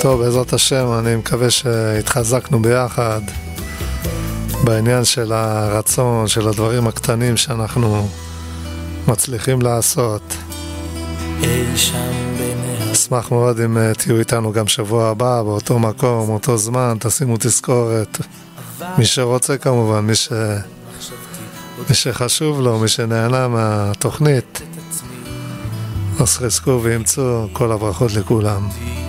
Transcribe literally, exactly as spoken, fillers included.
טוב, בעזרת השם, אני מקווה שהתחזקנו ביחד בעניין של הרצון, של הדברים הקטנים שאנחנו מצליחים לעשות. אשמח מאוד אם תהיו איתנו גם שבוע הבא, באותו מקום, אותו זמן, תשימו תזכורת. מי שרוצה כמובן, מי, ש... מי שחשוב לו, מי שנהנה מהתוכנית, אז חזקו וימצאו, כל הברכות לכולם.